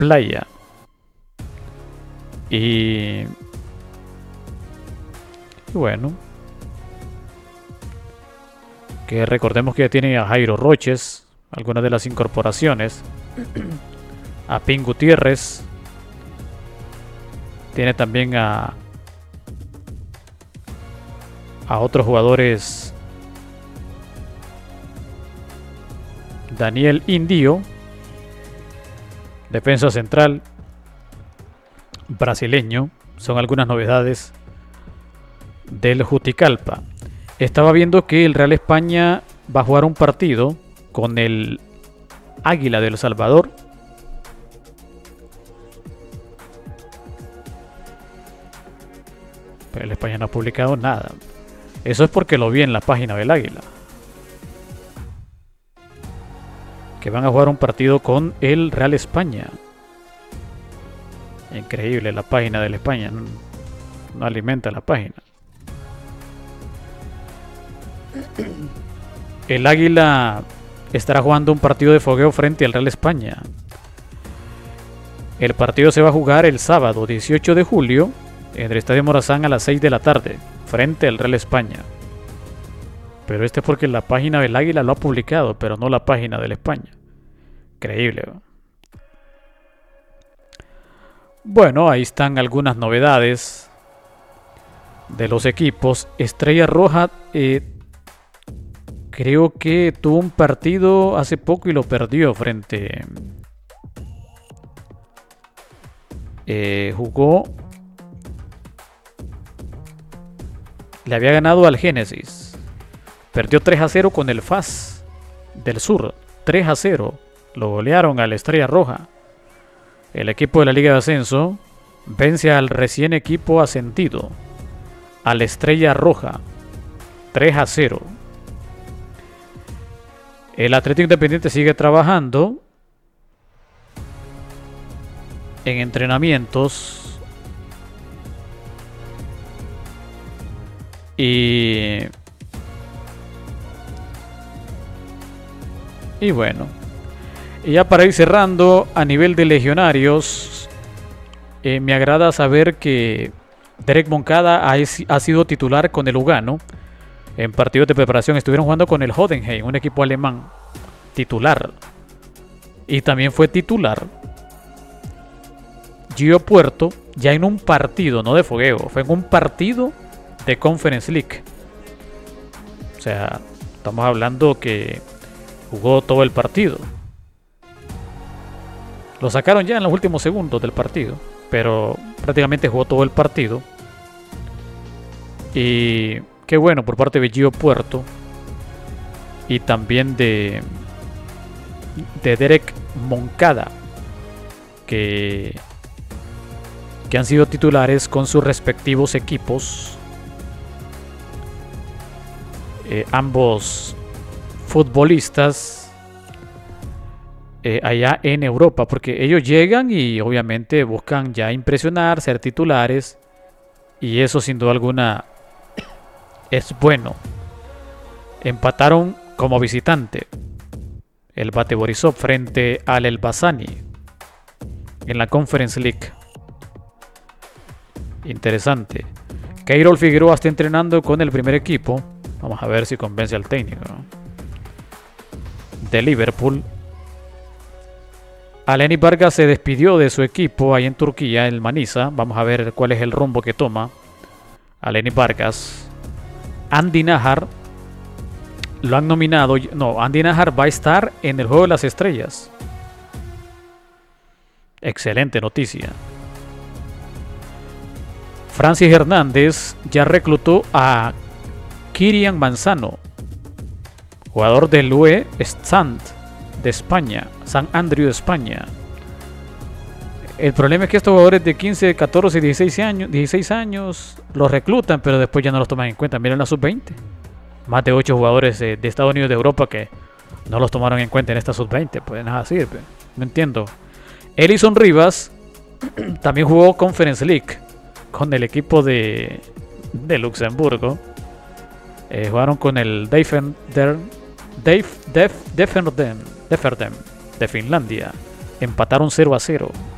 playa. Y bueno, que recordemos que ya tiene a Jairo Roches, algunas de las incorporaciones, a Pin Gutiérrez, tiene también a otros jugadores, Daniel Indio, defensa central brasileño. Son algunas novedades del Juticalpa. Estaba viendo que el Real España va a jugar un partido con el Águila de El Salvador. Pero el España no ha publicado nada. Eso es porque lo vi en la página del Águila, que van a jugar un partido con el Real España. Increíble, la página del España no alimenta la página. El Águila estará jugando un partido de fogueo frente al Real España. El partido se va a jugar el sábado 18 de julio en el Estadio Morazán a las 6 de la tarde frente al Real España. Pero este es porque la página del Águila lo ha publicado, pero no la página del España. Increíble, ¿no? Bueno, ahí están algunas novedades de los equipos. Estrella Roja creo que tuvo un partido hace poco y lo perdió frente... jugó... Le había ganado al Génesis. Perdió 3-0 con el FAS del Sur. 3-0. Lo golearon a la Estrella Roja. El equipo de la Liga de Ascenso vence al recién equipo ascendido, a la Estrella Roja, 3-0. El Atlético Independiente sigue trabajando en entrenamientos y bueno. Y ya para ir cerrando, a nivel de legionarios, me agrada saber que Derek Moncada ha sido titular con el Lugano. En partidos de preparación estuvieron jugando con el Hodenheim, un equipo alemán, titular. Y también fue titular Gio Puerto, ya en un partido, no de fogueo, fue en un partido de Conference League. O sea, estamos hablando que jugó todo el partido. Lo sacaron ya en los últimos segundos del partido, pero prácticamente jugó todo el partido. Y qué bueno por parte de Gio Puerto y también de Derek Moncada, que han sido titulares con sus respectivos equipos. Ambos futbolistas allá en Europa, porque ellos llegan y obviamente buscan ya impresionar, ser titulares, y eso sin duda alguna es bueno. Empataron como visitante el Bate Borisov frente al Elbasani en la Conference League. Interesante. Keirol Figueroa está entrenando con el primer equipo. Vamos a ver si convence al técnico, ¿no?, de Liverpool. Aleni Vargas se despidió de su equipo ahí en Turquía, el Manisa. Vamos a ver cuál es el rumbo que toma Aleni Vargas. Andy Najar lo han nominado. No, Andy Najar va a estar en el Juego de las Estrellas. Excelente noticia. Francis Hernández ya reclutó a Kirian Manzano, jugador del UE Stand de España, San Andrew de España. El problema es que estos jugadores de 15, 14, 16 años los reclutan, pero después ya no los toman en cuenta. Miren la sub-20. Más de 8 jugadores de Estados Unidos, de Europa, que no los tomaron en cuenta en esta sub-20. Pues nada sirve. No entiendo. Elison Rivas también jugó Conference League con el equipo de Luxemburgo. Jugaron con el Deferdem de Finlandia. Empataron 0-0.